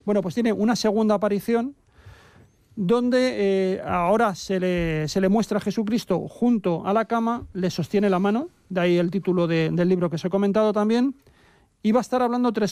Bueno, pues tiene una segunda aparición donde ahora se le muestra a Jesucristo junto a la cama, le sostiene la mano, de ahí el título del libro que os he comentado también, y va a estar hablando 3